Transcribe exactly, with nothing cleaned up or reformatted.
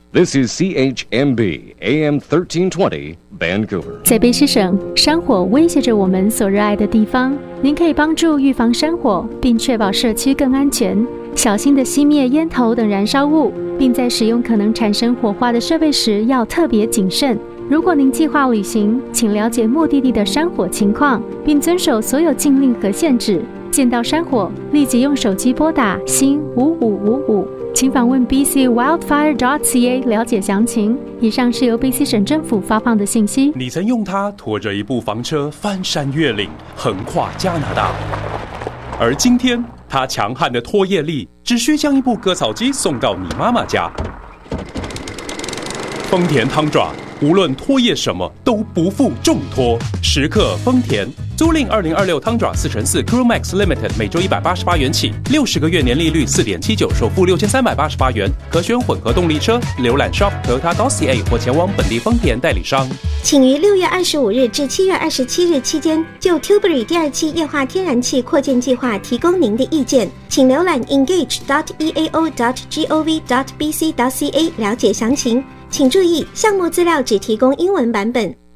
This is C H M B A M thirteen twenty Vancouver。 在卑诗省，山火威胁着我们所热爱的地方。您可以帮助预防山火，并确保社区更安全。小心地熄灭烟头等燃烧物，并在使用可能产生火花的设备时要特别谨慎。如果您计划旅行，请了解目的地的山火情况，并遵守所有禁令和限制。见到山火，立即用手机拨打星五五五五。请访问 b c wildfire dot c a 了解详情。以上是由 B C 省政府发放的信息。 你曾用它拖着一部房车翻山越岭，横跨加拿大，而今天它强悍的拖曳力只需将一部割草机送到你妈妈家。丰田汤爪，无论拖曳什么都不负重拖，时刻丰田。租赁二零二六汤爪四乘四 Crew Max Limited 每周一百八十八元起，六十个月年利率 四点七九，首付六千三百八十八元，可选混合动力车。浏览 shop toyota dot c a 或前往本地丰田代理商。 请于六月二十五日至七月二十七日期间，就 Tilbury 第二期液化天然气扩建计划提供您的意见。请浏览 engage dot e a o dot gov dot b c dot c a 了解详情。请注意，项目资料只提供英文版本。